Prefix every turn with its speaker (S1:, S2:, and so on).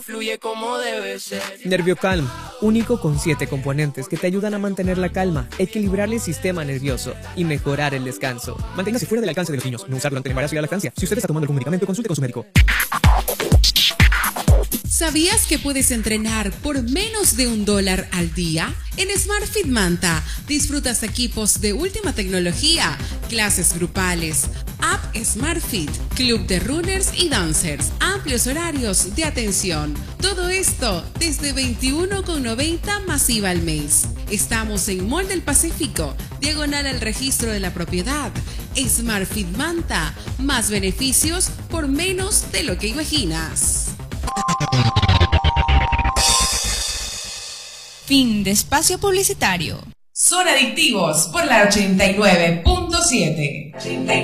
S1: Fluye como debe ser.
S2: NervioCalm, único con 7 componentes que te ayudan a mantener la calma, equilibrar el sistema nervioso y mejorar el descanso. Manténgase fuera del alcance de los niños. No usar durante el embarazo y la lactancia. Si usted está tomando algún medicamento, consulte con su médico.
S3: ¿Sabías que puedes entrenar por menos de $1 al día? En SmartFit Manta disfrutas equipos de última tecnología, clases grupales, app SmartFit, club de runners y dancers, amplios horarios de atención. Todo esto desde $21,90 masiva al mes. Estamos en Mall del Pacífico, diagonal al registro de la propiedad. SmartFit Manta, más beneficios por menos de lo que imaginas.
S4: Fin de espacio publicitario.
S3: Son adictivos por la 89.7.